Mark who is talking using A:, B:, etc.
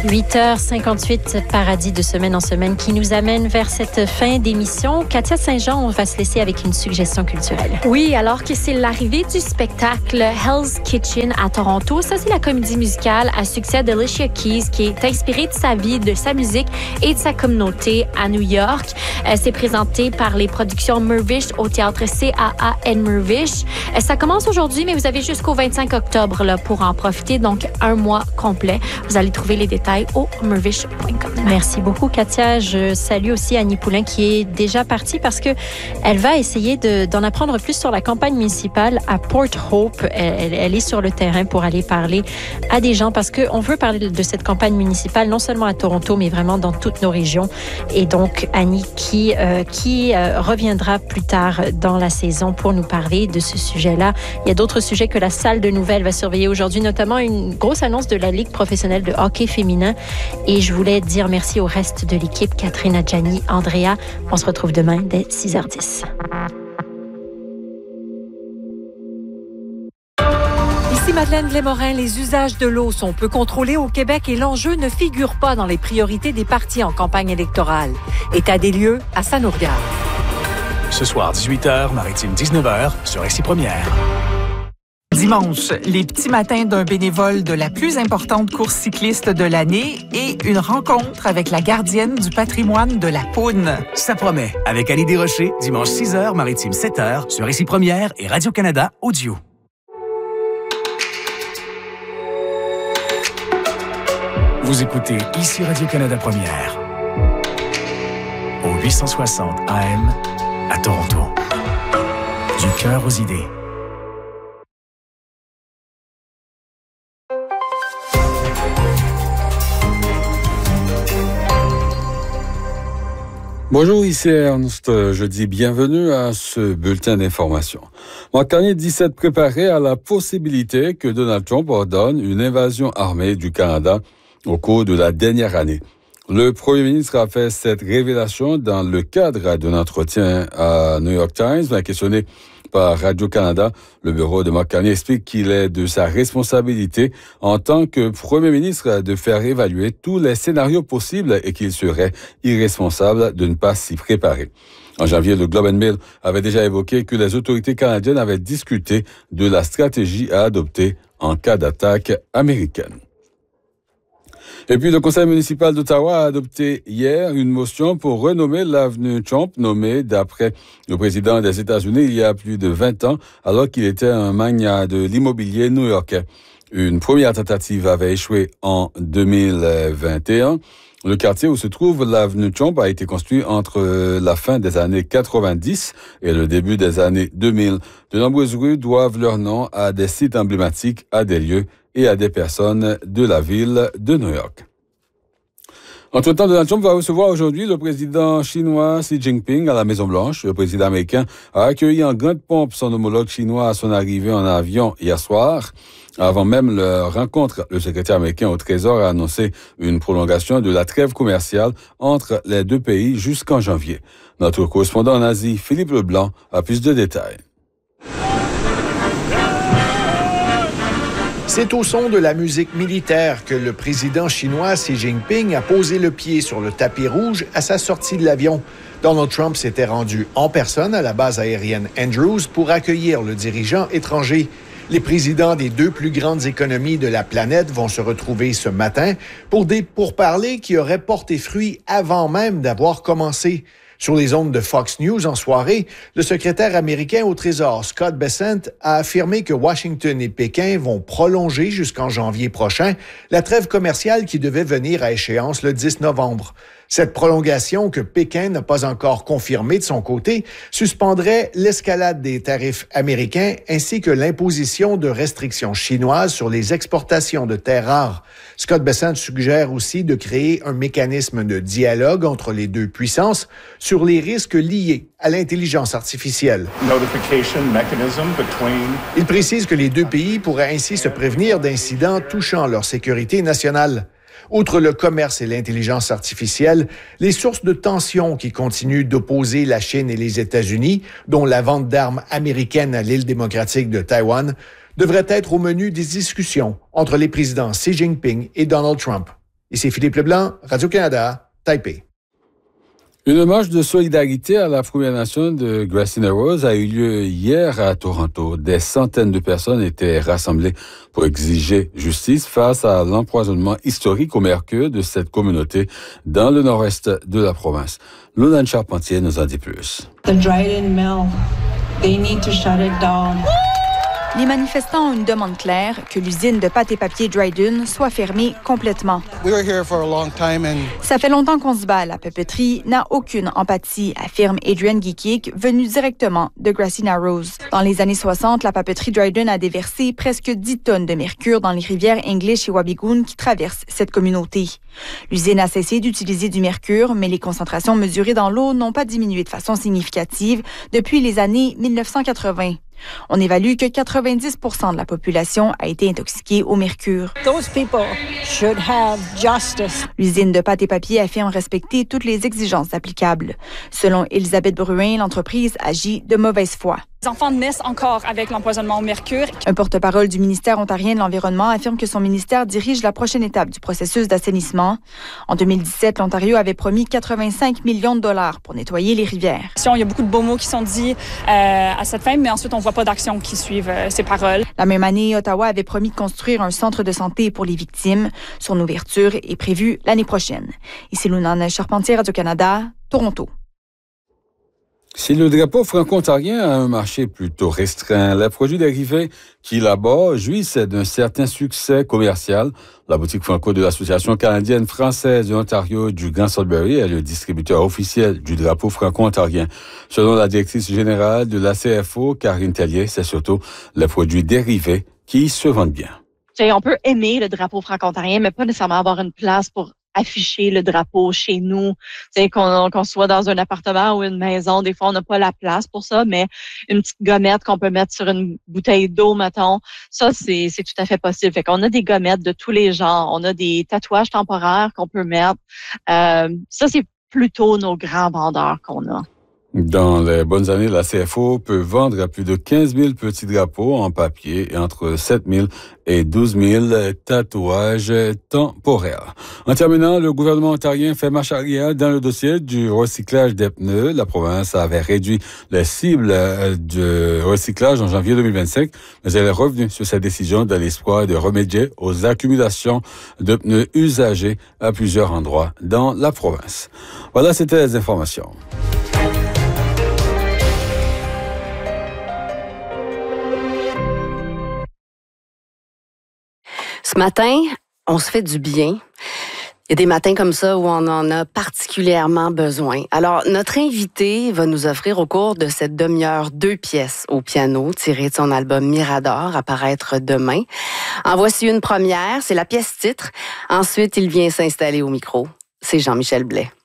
A: 8h58, paradis de semaine en semaine qui nous amène vers cette fin d'émission. Katia Saint-Jean, on va se laisser avec une suggestion culturelle.
B: Oui, alors que c'est l'arrivée du spectacle Hell's Kitchen à Toronto. Ça, c'est la comédie musicale à succès d'Alicia Keys qui est inspirée de sa vie, de sa musique et de sa communauté à New York. C'est présenté par les productions Mirvish au théâtre CAAN Mirvish. Ça commence aujourd'hui, mais vous avez jusqu'au 25 octobre là, pour en profiter, donc un mois complet. Vous allez trouver les détails au mirvish.com.
A: Merci beaucoup, Katia. Je salue aussi Annie Poulain qui est déjà partie parce que elle va essayer d'en apprendre plus sur la campagne municipale à Port Hope. Elle est sur le terrain pour aller parler à des gens parce qu'on veut parler de cette campagne municipale non seulement à Toronto, mais vraiment dans toutes nos régions. Et donc, Annie qui reviendra plus tard dans la saison pour nous parler de ce sujet-là. Il y a d'autres sujets que la salle de nouvelles va surveiller aujourd'hui, notamment une grosse annonce de la Ligue professionnelle de hockey féminin. Et je voulais dire merci au reste de l'équipe, Catherine, Adjani, Andrea. On se retrouve demain dès 6h10.
C: Ici Madeleine Glémorin, les usages de l'eau sont peu contrôlés au Québec et l'enjeu ne figure pas dans les priorités des partis en campagne électorale. État des lieux à Sanourgade.
D: Ce soir, 18h, Maritime 19h, sur RCI Première.
E: Dimanche, les petits matins d'un bénévole de la plus importante course cycliste de l'année et une rencontre avec la gardienne du patrimoine de la Poune.
D: Ça promet, avec Annie Desrochers, dimanche 6h, Maritime 7h, sur RCI Première et Radio-Canada Audio. Vous écoutez ici Radio-Canada Première, au 860 AM à Toronto. Du cœur aux idées.
F: Bonjour, ici Ernst. Je dis bienvenue à ce bulletin d'information. Marc Carnier dit s'être préparé à la possibilité que Donald Trump ordonne une invasion armée du Canada au cours de la dernière année. Le premier ministre a fait cette révélation dans le cadre d'un entretien à New York Times, questionné par Radio-Canada. Le bureau de Marc Carnier explique qu'il est de sa responsabilité en tant que premier ministre de faire évaluer tous les scénarios possibles et qu'il serait irresponsable de ne pas s'y préparer. En janvier, le Globe and Mail avait déjà évoqué que les autorités canadiennes avaient discuté de la stratégie à adopter en cas d'attaque américaine. Et puis, le conseil municipal d'Ottawa a adopté hier une motion pour renommer l'avenue Trump, nommée d'après le président des États-Unis il y a plus de 20 ans, alors qu'il était un magnat de l'immobilier new-yorkais. Une première tentative avait échoué en 2021. Le quartier où se trouve l'avenue Trump a été construit entre la fin des années 90 et le début des années 2000. De nombreuses rues doivent leur nom à des sites emblématiques, à des lieux et à des personnes de la ville de New York. Entre-temps, Donald Trump va recevoir aujourd'hui le président chinois Xi Jinping à la Maison-Blanche. Le président américain a accueilli en grande pompe son homologue chinois à son arrivée en avion hier soir. Avant même leur rencontre, le secrétaire américain au Trésor a annoncé une prolongation de la trêve commerciale entre les deux pays jusqu'en janvier. Notre correspondant en Asie, Philippe Leblanc, a plus de détails.
G: C'est au son de la musique militaire que le président chinois Xi Jinping a posé le pied sur le tapis rouge à sa sortie de l'avion. Donald Trump s'était rendu en personne à la base aérienne Andrews pour accueillir le dirigeant étranger. Les présidents des deux plus grandes économies de la planète vont se retrouver ce matin pour des pourparlers qui auraient porté fruit avant même d'avoir commencé. Sur les ondes de Fox News en soirée, le secrétaire américain au Trésor, Scott Bessent, a affirmé que Washington et Pékin vont prolonger jusqu'en janvier prochain la trêve commerciale qui devait venir à échéance le 10 novembre. Cette prolongation, que Pékin n'a pas encore confirmée de son côté, suspendrait l'escalade des tarifs américains ainsi que l'imposition de restrictions chinoises sur les exportations de terres rares. Scott Bessent suggère aussi de créer un mécanisme de dialogue entre les deux puissances sur les risques liés à l'intelligence artificielle. Il précise que les deux pays pourraient ainsi se prévenir d'incidents touchant leur sécurité nationale. Outre le commerce et l'intelligence artificielle, les sources de tension qui continuent d'opposer la Chine et les États-Unis, dont la vente d'armes américaines à l'île démocratique de Taïwan, devraient être au menu des discussions entre les présidents Xi Jinping et Donald Trump. Ici Philippe Leblanc, Radio-Canada, Taipei.
F: Une marche de solidarité à la Première Nation de Grassy Narrows a eu lieu hier à Toronto. Des centaines de personnes étaient rassemblées pour exiger justice face à l'empoisonnement historique au mercure de cette communauté dans le nord-est de la province. Luna Charpentier nous en dit plus.
H: The Dryden Mill, they need to shut it down.
I: Les manifestants ont une demande claire, que l'usine de pâte et papier Dryden soit fermée complètement. Ça fait longtemps qu'on se bat. La papeterie n'a aucune empathie, affirme Adrian Geekick, venu directement de Grassy Narrows. Dans les années 60, la papeterie Dryden a déversé presque 10 tonnes de mercure dans les rivières English et Wabigoon qui traversent cette communauté. L'usine a cessé d'utiliser du mercure, mais les concentrations mesurées dans l'eau n'ont pas diminué de façon significative depuis les années 1980. On évalue que 90% de la population a été intoxiquée au mercure.
H: Those people should have justice.
I: L'usine de pâte et papier affirme respecter toutes les exigences applicables. Selon Elisabeth Bruin, l'entreprise agit de mauvaise foi.
J: Les enfants naissent encore avec l'empoisonnement au mercure.
I: Un porte-parole du ministère ontarien de l'Environnement affirme que son ministère dirige la prochaine étape du processus d'assainissement. En 2017, l'Ontario avait promis 85 millions de dollars pour nettoyer les rivières.
J: Il y a beaucoup de beaux mots qui sont dits à cette fin, mais ensuite, on ne voit pas d'actions qui suivent ces paroles.
I: La même année, Ottawa avait promis de construire un centre de santé pour les victimes. Son ouverture est prévue l'année prochaine. Ici Luna Charpentier, Radio-Canada, Toronto.
F: Si le drapeau franco-ontarien a un marché plutôt restreint, les produits dérivés qui là-bas jouissent d'un certain succès commercial. La boutique franco de l'Association canadienne-française de l'Ontario du Grand Sudbury est le distributeur officiel du drapeau franco-ontarien. Selon la directrice générale de la CFO, Karine Tellier, c'est surtout les produits dérivés qui se vendent bien.
K: On peut aimer le drapeau franco-ontarien, mais pas nécessairement avoir une place pour afficher le drapeau chez nous. Qu'on soit dans un appartement ou une maison, des fois, on n'a pas la place pour ça, mais une petite gommette qu'on peut mettre sur une bouteille d'eau, mettons, ça, c'est tout à fait possible. Fait qu'on a des gommettes de tous les genres. On a des tatouages temporaires qu'on peut mettre. Ça, c'est plutôt nos grands vendeurs qu'on a.
F: Dans les bonnes années, la CFO peut vendre à plus de 15 000 petits drapeaux en papier et entre 7 000 et 12 000 tatouages temporaires. En terminant, le gouvernement ontarien fait marche arrière dans le dossier du recyclage des pneus. La province avait réduit les cibles de recyclage en janvier 2025, mais elle est revenue sur sa décision dans l'espoir de remédier aux accumulations de pneus usagés à plusieurs endroits dans la province. Voilà, c'était les informations.
L: Ce matin, on se fait du bien. Il y a des matins comme ça où on en a particulièrement besoin. Alors, notre invité va nous offrir au cours de cette demi-heure 2 pièces au piano tirées de son album Mirador à paraître demain. En voici une première, c'est la pièce titre. Ensuite, il vient s'installer au micro. C'est Jean-Michel Blais.